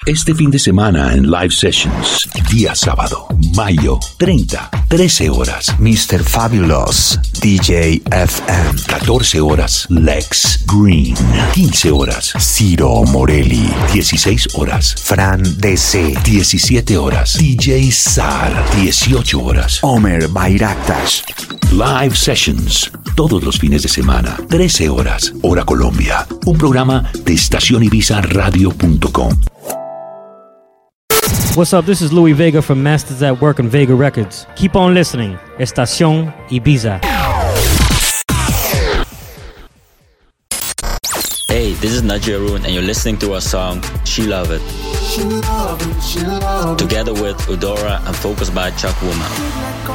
Este fin de semana en Live Sessions, día sábado, mayo 30, 13 horas, Mr. Fabulous, DJ FM. 14 horas, Lex Green. 15 horas, Ciro Morelli. 16 horas, Fran DC. 17 horas, DJ Sar. 18 horas, Omer Bayraktas. Live Sessions, todos los fines de semana, 13 horas, hora Colombia. Un programa de estacionibizaradio.com. What's up? This is Louis Vega from Masters at Work and Vega Records. Keep on listening. Estación Ibiza. Hey, this is Najee Arun, and you're listening to our song She Love It. She love it, she love it. Together with Udora and focused by Chuck Woman.